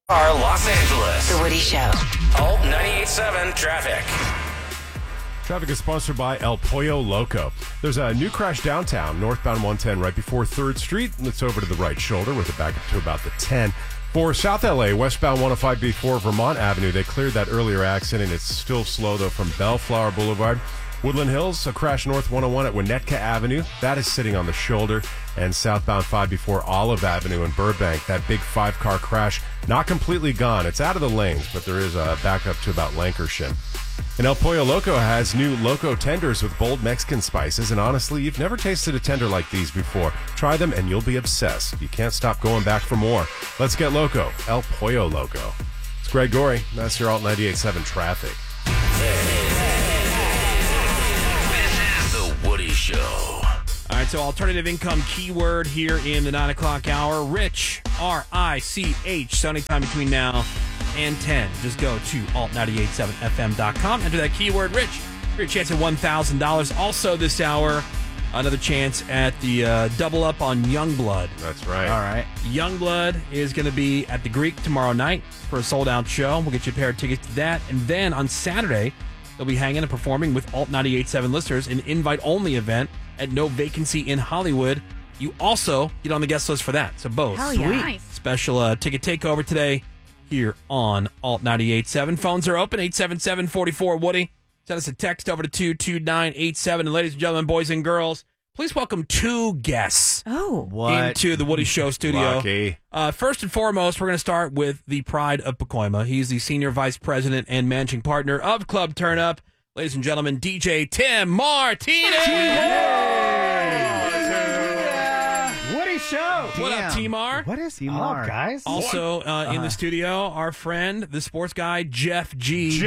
Los Angeles. The Woody Show. Alt 98.7 traffic. Traffic is sponsored by El Pollo Loco. There's a new crash downtown, northbound 110, right before 3rd Street. It's over to the right shoulder with a backup to about the 10. For South LA, westbound 105 before Vermont Avenue, they cleared that earlier accident. It's still slow, though, from Bellflower Boulevard. Woodland Hills, a crash north 101 at Winnetka Avenue. That is sitting on the shoulder. And southbound 5 before Olive Avenue in Burbank. That big 5-car crash, not completely gone. It's out of the lanes, but there is a backup to about Lancashire. And El Pollo Loco has new Loco tenders with bold Mexican spices. And honestly, you've never tasted a tender like these before. Try them and you'll be obsessed. You can't stop going back for more. Let's get loco. El Pollo Loco. It's Greg Gorey. That's your Alt 98.7 traffic. Show. All right, so alternative income keyword here in the 9 o'clock hour. Rich, R-I-C-H. So anytime between now and 10, just go to alt987fm.com. Enter that keyword, Rich, for your chance at $1,000. Also this hour, another chance at the double up on Youngblood. That's right. All right. Youngblood is going to be at the Greek tomorrow night for a sold-out show. We'll get you a pair of tickets to that. And then on Saturday, they'll be hanging and performing with Alt 98.7 listeners, an invite-only event at No Vacancy in Hollywood. You also get on the guest list for that. So both. Hell yeah. Nice. Special ticket takeover today here on Alt 98.7. Phones are open, 877-44-WOODY. Send us a text over to 22987. And ladies and gentlemen, boys and girls, please welcome two guests into the Woody Show studio. Lucky. First and foremost, we're going to start with the pride of Pacoima. He's the senior vice president and managing partner of Club Turn Up. Ladies and gentlemen, DJ Tim Martinez. Woody Show. What up, T-Mar? What is up, guys? Also in the studio, our friend, the sports guy, Jeff G.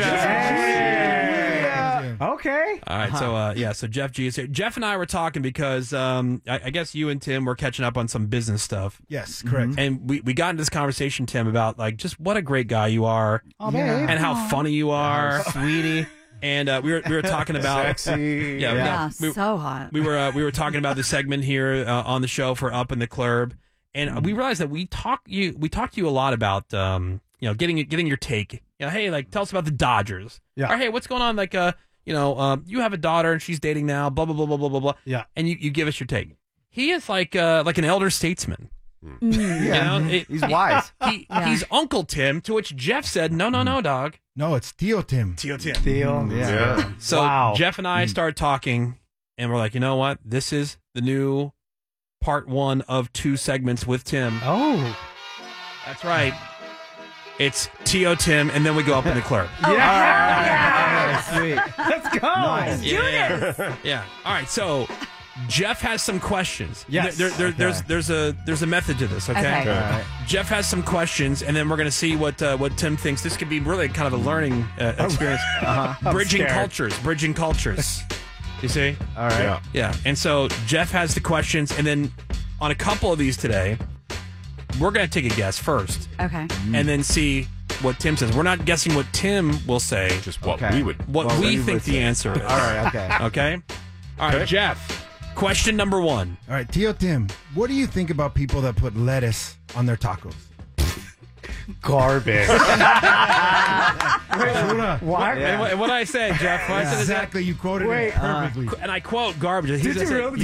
Okay. All right, so Jeff G is here. Jeff and I were talking because I guess you and Tim were catching up on some business stuff. Yes, correct. And we got into this conversation, Tim, about like just what a great guy you are, and how funny you are, sweetie. And we were talking about sexy. So hot. We were talking about the segment here on the show for Up in the Club, and we realized that we talked to you a lot about getting your take. Hey, like tell us about the Dodgers. Yeah. Or hey, what's going on? Like you have a daughter and she's dating now. Blah blah blah blah blah blah blah. Yeah. And you give us your take. He is like an elder statesman. Yeah. He's wise. He's Uncle Tim. To which Jeff said, no, dog. No, it's Theo Tim. Theo. Yeah. So Jeff and I started talking, and we're like, you know what? This is the new part 1 of 2 segments with Tim. Oh. That's right. It's Theo Tim, and then we go Up in the Club. Sweet. Let's go. Let's do this. Yeah. All right. So Jeff has some questions. Yes. There's a method to this. Okay. Okay. Right. Jeff has some questions, and then we're going to see what Tim thinks. This could be really kind of a learning experience. Bridging cultures. You see? All right. Yeah. And so Jeff has the questions, and then on a couple of these today, we're going to take a guess first, Okay. and then see what Tim says. We're not guessing what Tim will say, Just what Okay. we would. what Well, we you think would the say. answer is. All right. Okay. Okay? All right, Okay. Jeff. Question number 1. All right, Theo Tim, what do you think about people that put lettuce on their tacos? Garbage. Why? And what I said, Jeff? What I said is that, Exactly, you quoted Wait, it perfectly. and I quote garbage. Did you really?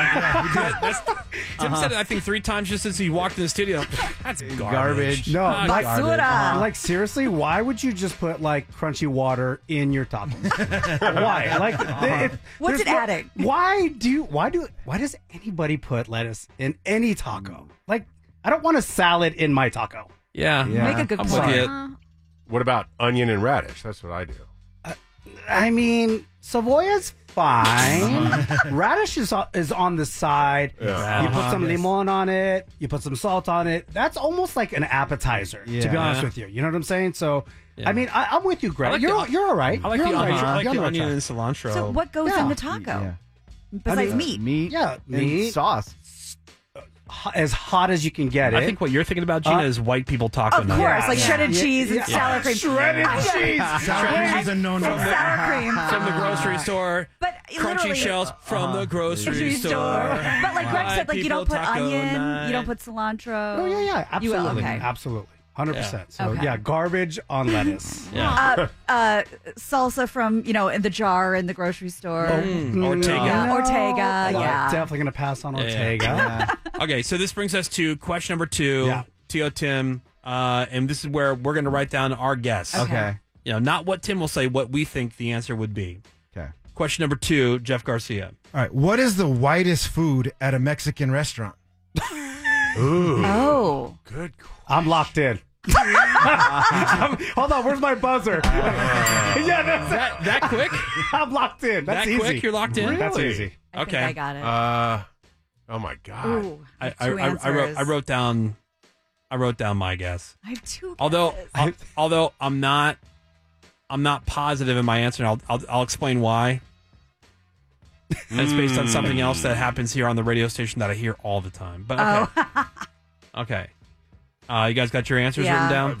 Tim said it, I think 3 times just since he walked in the studio. That's garbage. No, Ah, like, garbage. like seriously, why would you just put like crunchy water in your tacos? Why? Like, What's it adding? Why does anybody put lettuce in any taco? Like, I don't want a salad in my taco. Yeah. Make a good I'm point. with you. What about onion and radish? That's what I do. I mean, Savoya's fine. Radish is on the side. Yeah. You put some limon on it. You put some salt on it. That's almost like an appetizer, to be honest with you. You know what I'm saying? So, I mean, I'm with you, Greg. I like you're all right. I like You're the all right. onion, I like You're the on the onion right and track. cilantro. So what goes Yeah. in the taco? Besides meat? Meat. Yeah, meat. Sauce. As hot as you can get it. I think what you're thinking about, Gina, is white people taco Of night. course, like shredded cheese and sour cream. Shredded cheese. Sour cheese and no Sour cream. From the grocery store. But Crunchy literally- shells from the grocery store. But like Greg said, like you don't put Taco onion, night. you don't put cilantro. Oh yeah, You will, absolutely, okay. absolutely. 100%. So Okay. yeah, garbage on lettuce. Yeah. Salsa from, in the jar in the grocery store. Ortega. Yeah, Ortega, I'm yeah. definitely gonna pass on Yeah. Ortega. Okay, so this brings us to question number 2. Yeah. Tio Tim, and this is where we're going to write down our guess. Okay. Not what Tim will say, what we think the answer would be. Okay. Question number 2, Jeff Garcia. All right. What is the whitest food at a Mexican restaurant? Oh. Good. I'm locked in. Hold on, where's my buzzer? Yeah, that's That quick? I'm locked in. That's that easy. quick? You're locked in? That's easy. I think Okay. I got it. Oh my God. Ooh, I have two I answers. wrote down my guess. I have two Although guesses. although I'm not positive in my answer, and I'll explain why. And it's based on something else that happens here on the radio station that I hear all the time. But okay. Okay. You guys got your answers Yeah. written down?